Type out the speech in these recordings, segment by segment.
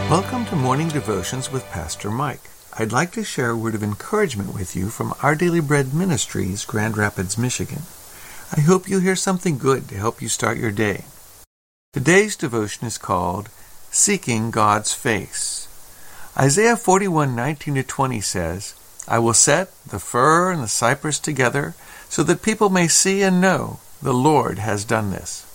Welcome to Morning Devotions with Pastor Mike. I'd like to share a word of encouragement with you from Our Daily Bread Ministries, Grand Rapids, Michigan. I hope you hear something good to help you start your day. Today's devotion is called Seeking God's Face. Isaiah 41:19-20 says, I will set the fir and the cypress together so that people may see and know the Lord has done this.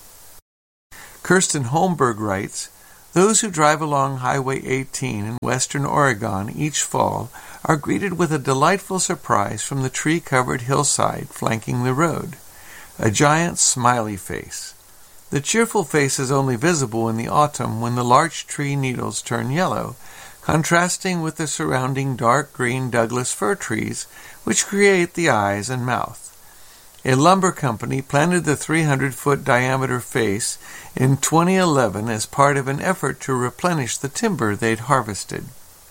Kirsten Holmberg writes, those who drive along Highway 18 in western Oregon each fall are greeted with a delightful surprise from the tree-covered hillside flanking the road, a giant smiley face. The cheerful face is only visible in the autumn when the larch tree needles turn yellow, contrasting with the surrounding dark green Douglas fir trees, which create the eyes and mouth. A lumber company planted the 300-foot diameter face in 2011 as part of an effort to replenish the timber they'd harvested.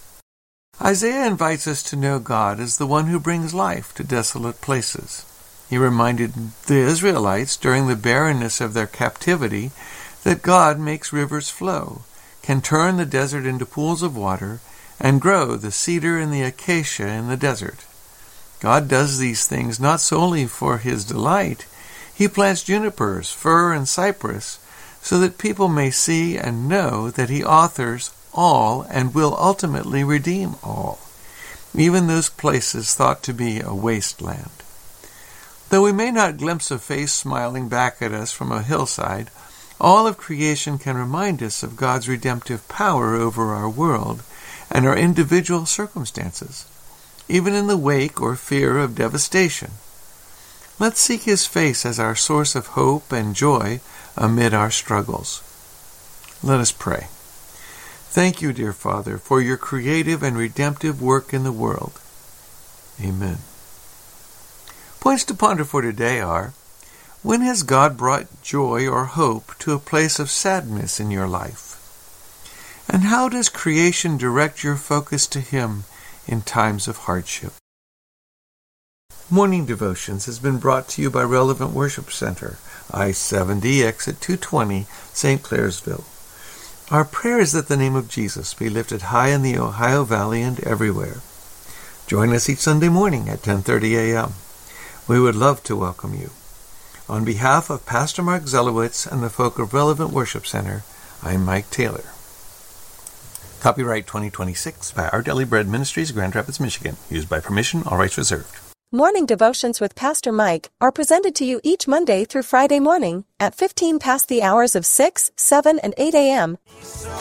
Isaiah invites us to know God as the one who brings life to desolate places. He reminded the Israelites during the barrenness of their captivity that God makes rivers flow, can turn the desert into pools of water, and grow the cedar and the acacia in the desert. God does these things not solely for His delight. He plants junipers, fir, and cypress so that people may see and know that He authors all and will ultimately redeem all, even those places thought to be a wasteland. Though we may not glimpse a face smiling back at us from a hillside, all of creation can remind us of God's redemptive power over our world and our individual circumstances, even in the wake or fear of devastation. Let's seek His face as our source of hope and joy amid our struggles. Let us pray. Thank you, dear Father, for your creative and redemptive work in the world. Amen. Points to ponder for today are, when has God brought joy or hope to a place of sadness in your life? And how does creation direct your focus to Him in times of hardship? Morning Devotions has been brought to you by Relevant Worship Center, I-70, exit 220, St. Clairsville. Our prayer is that the name of Jesus be lifted high in the Ohio Valley and everywhere. Join us each Sunday morning at 10:30 a.m. We would love to welcome you. On behalf of Pastor Mark Zelowitz and the folk of Relevant Worship Center, I'm Mike Taylor. Copyright 2026 by Our Daily Bread Ministries, Grand Rapids, Michigan. Used by permission, all rights reserved. Morning Devotions with Pastor Mike are presented to you each Monday through Friday morning at 15 past the hours of 6, 7, and 8 a.m.